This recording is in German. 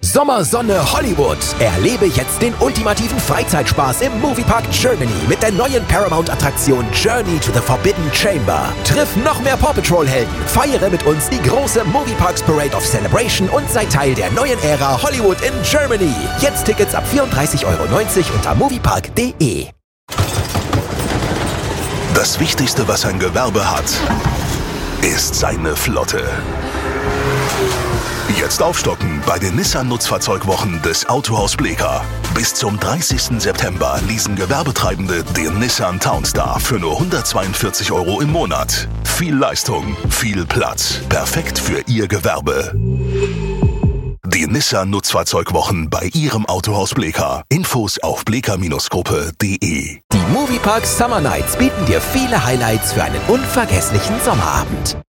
Sommersonne Hollywood. Erlebe jetzt den ultimativen Freizeitspaß im Moviepark Germany mit der neuen Paramount-Attraktion Journey to the Forbidden Chamber. Triff noch mehr Paw Patrol-Helden, feiere mit uns die große Movieparks Parade of Celebration und sei Teil der neuen Ära Hollywood in Germany. Jetzt Tickets ab 34,90 € unter moviepark.de. Das Wichtigste, was ein Gewerbe hat, ist seine Flotte. Jetzt aufstocken bei den Nissan-Nutzfahrzeugwochen des Autohaus Bleecker. Bis zum 30. September leasen Gewerbetreibende den Nissan Townstar für nur 142 € im Monat. Viel Leistung, viel Platz. Perfekt für Ihr Gewerbe. Die Nissan-Nutzfahrzeugwochen bei Ihrem Autohaus Bleecker. Infos auf bleecker-gruppe.de. Die Moviepark Summer Nights bieten dir viele Highlights für einen unvergesslichen Sommerabend.